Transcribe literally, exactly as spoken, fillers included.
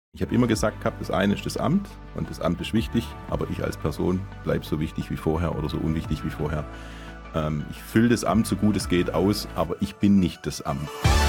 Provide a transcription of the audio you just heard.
Ich habe immer gesagt gehabt, das eine ist das Amt und das Amt ist wichtig, aber ich als Person bleibe so wichtig wie vorher oder so unwichtig wie vorher. Ähm, ich fülle das Amt so gut es geht aus, aber ich bin nicht das Amt.